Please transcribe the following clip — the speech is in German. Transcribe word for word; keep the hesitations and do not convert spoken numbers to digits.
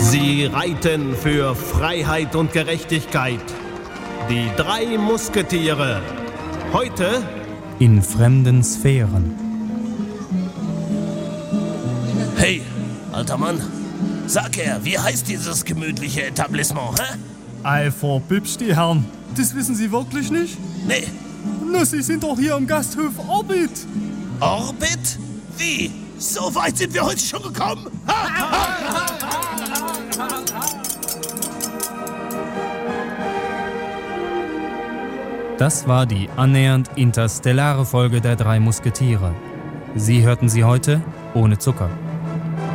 Sie reiten für Freiheit und Gerechtigkeit. Die drei Musketiere. Heute in fremden Sphären. Hey, alter Mann, sag her, wie heißt dieses gemütliche Etablissement, hä? Ei, verbiebst die Herren. Das wissen Sie wirklich nicht? Nee. Na, Sie sind doch hier im Gasthof Orbit. Orbit? Wie? So weit sind wir heute schon gekommen? Das war die annähernd interstellare Folge der drei Musketiere. Sie hörten sie heute ohne Zucker.